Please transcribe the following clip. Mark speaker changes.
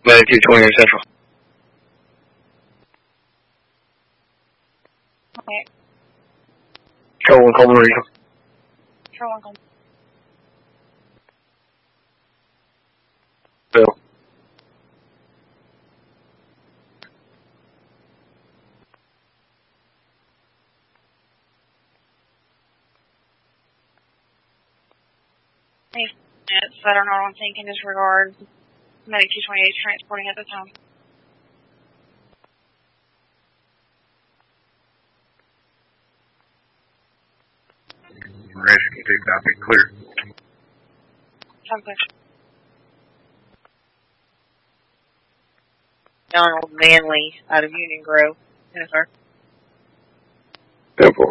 Speaker 1: Latitude 28 Central.
Speaker 2: Okay.
Speaker 1: Control 1 Coleman Regional.
Speaker 2: Control 1 Coleman.
Speaker 1: Bill.
Speaker 2: Southern R1 can disregard. Medic 228 transporting at the time.
Speaker 3: Rescue 2 copy, clear.
Speaker 2: Time clear.
Speaker 4: Donald Manley out of Union Grove. Yes, sir.
Speaker 1: 10-4.